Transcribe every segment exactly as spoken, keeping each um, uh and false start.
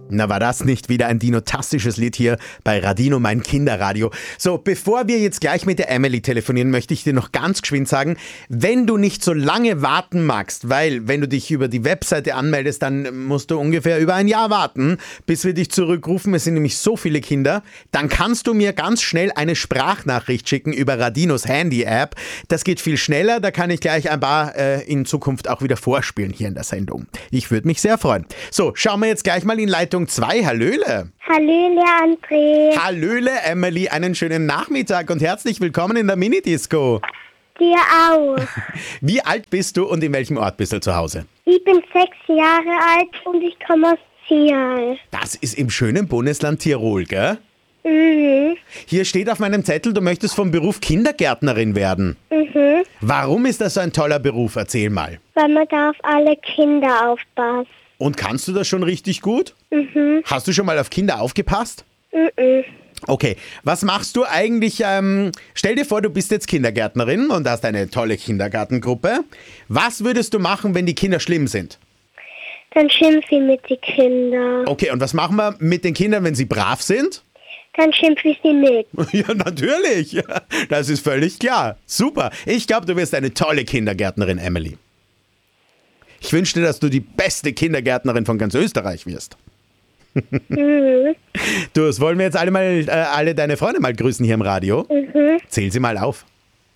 Na, war das nicht wieder ein dinotastisches Lied hier bei Radino, mein Kinderradio. So, bevor wir jetzt gleich mit der Emily telefonieren, möchte ich dir noch ganz geschwind sagen, wenn du nicht so lange warten magst, weil wenn du dich über die Webseite anmeldest, dann musst du ungefähr über ein Jahr warten, bis wir dich zurückrufen. Es sind nämlich so viele Kinder. Dann kannst du mir ganz schnell eine Sprachnachricht schicken über Radinos Handy-App. Das geht viel schneller, da kann ich gleich ein paar äh, in Zukunft auch wieder vorspielen hier in der Sendung. Ich würde mich sehr freuen. So, schauen wir jetzt gleich mal in Leitung zwei. Hallöle. Hallöle, André. Hallöle, Emily. Einen schönen Nachmittag und herzlich willkommen in der Minidisco. Dir auch. Wie alt bist du und in welchem Ort bist du zu Hause? Ich bin sechs Jahre alt und ich komme aus Ziel. Das ist im schönen Bundesland Tirol, gell? Mhm. Hier steht auf meinem Zettel, du möchtest vom Beruf Kindergärtnerin werden. Mhm. Warum ist das so ein toller Beruf? Erzähl mal. Weil man da auf alle Kinder aufpasst. Und kannst du das schon richtig gut? Mhm. Hast du schon mal auf Kinder aufgepasst? Mhm. Okay, was machst du eigentlich? Ähm, stell dir vor, du bist jetzt Kindergärtnerin und hast eine tolle Kindergartengruppe. Was würdest du machen, wenn die Kinder schlimm sind? Dann schimpfe ich mit den Kindern. Okay, und was machen wir mit den Kindern, wenn sie brav sind? Dann schimpfe ich sie mit. Ja, natürlich. Das ist völlig klar. Super. Ich glaube, du wirst eine tolle Kindergärtnerin, Emily. Ich wünsche dir, dass du die beste Kindergärtnerin von ganz Österreich wirst. Mhm. Du, das wollen wir jetzt alle mal, äh, alle deine Freunde mal grüßen hier im Radio. Mhm. Zähl sie mal auf.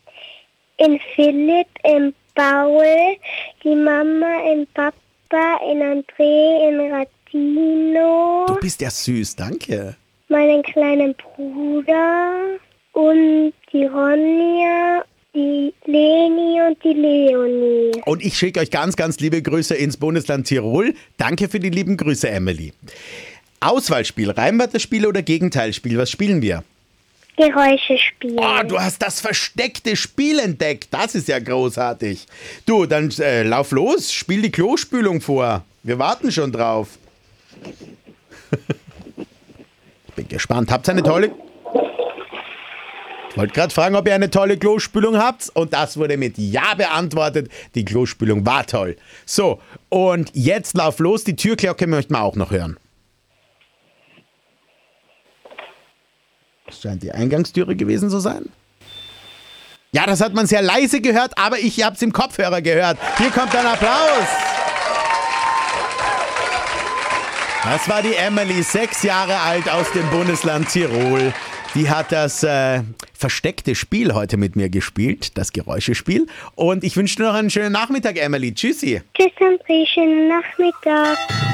In Philipp, in Paul, die Mama, in Papa, in André, in Radino. Du bist ja süß, danke. Meinen kleinen Bruder und die Ronja, die Leni und die Leonie. Und ich schicke euch ganz, ganz liebe Grüße ins Bundesland Tirol. Danke für die lieben Grüße, Emily. Auswahlspiel, Reimwörterspiel oder Gegenteilspiel, was spielen wir? Geräusche spielen. Oh, du hast das versteckte Spiel entdeckt. Das ist ja großartig. Du, dann äh, lauf los, spiel die Klospülung vor. Wir warten schon drauf. Ich bin gespannt. Habt ihr eine tolle... Ich wollte gerade fragen, ob ihr eine tolle Klospülung habt. Und das wurde mit Ja beantwortet. Die Klospülung war toll. So, und jetzt lauf los. Die Türglocke möchten wir auch noch hören. Das scheint die Eingangstüre gewesen zu sein. Ja, das hat man sehr leise gehört, aber ich habe es im Kopfhörer gehört. Hier kommt ein Applaus. Das war die Emily, sechs Jahre alt aus dem Bundesland Tirol. Die hat das äh, versteckte Spiel heute mit mir gespielt, das Geräuschespiel. Und ich wünsche dir noch einen schönen Nachmittag, Emily. Tschüssi. Tschüss, André, schönen Nachmittag.